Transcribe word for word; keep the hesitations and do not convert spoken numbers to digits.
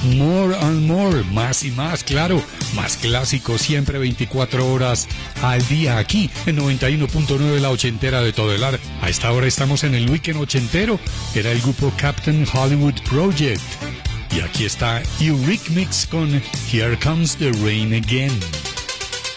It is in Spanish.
More and More, más y más, claro, más clásicos, siempre veinticuatro horas al día aquí en noventa y uno punto nueve La Ochentera de todo el ar. A esta hora estamos en el Weekend Ochentero, era el grupo Captain Hollywood Project. Y aquí está Eurythmics con Here Comes the Rain Again.